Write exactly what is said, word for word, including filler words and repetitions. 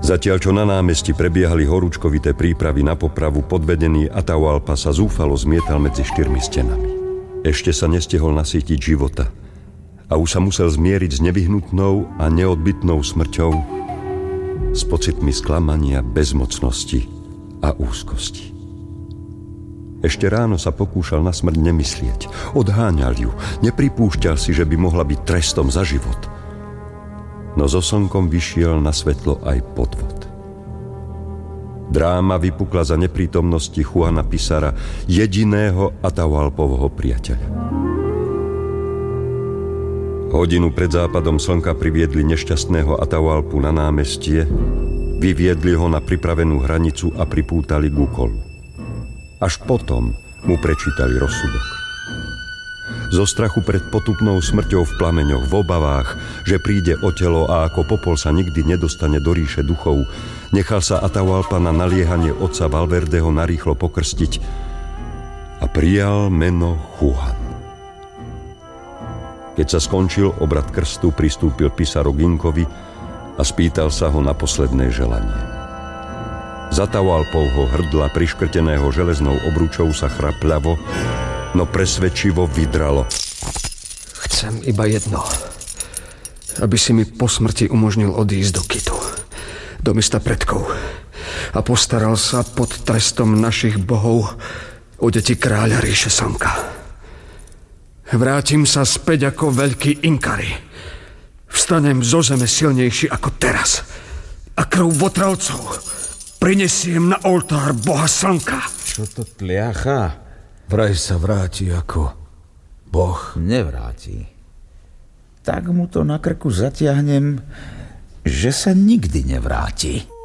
Zatiaľ, čo na námestí prebiehali horúčkovité prípravy na popravu, podvedený Atahualpa sa zúfalo zmietal medzi štyrmi stenami. Ešte sa nestihol nasýtiť života a už sa musel zmieriť s nevyhnutnou a neodbytnou smrťou, s pocitmi sklamania, bezmocnosti a úzkosti. Ešte ráno sa pokúšal na smrť nemyslieť. Odháňal ju, nepripúšťal si, že by mohla byť trestom za život. No so slnkom vyšiel na svetlo aj podvod. Dráma vypukla za neprítomnosti Juana Pizarra, jediného Atahualpovho priateľa. Hodinu pred západom slnka priviedli nešťastného Atahualpu na námestie, vyviedli ho na pripravenú hranicu a pripútali k úkolu. Až potom mu prečítali rozsudok. Zo strachu pred potupnou smrťou v plameňoch, v obavách, že príde o telo a ako popol sa nikdy nedostane do ríše duchov, nechal sa Atahualpa na naliehanie otca Valverdeho narýchlo pokrstiť a prijal meno Juan. Keď sa skončil obrad krstu, pristúpil Pizarro k Inkovi a spýtal sa ho na posledné želanie. Z Atahualpovho hrdla priškrteného železnou obručou sa chrapľavo, no presvedčivo vydralo. Chcem iba jedno. Aby si mi po smrti umožnil odísť do Kitu, do mesta predkov, a postaral sa pod trestom našich bohov o deti kráľa ríše slnka. Vrátim sa späť ako veľký Inkari. Vstanem zo zeme silnejší ako teraz. A krv votralcov prinesiem na oltár boha slnka. Čo to tliacha? Vraj sa vráti ako boh. Nevráti. Tak mu to na krku zatiahnem, že sa nikdy nevráti.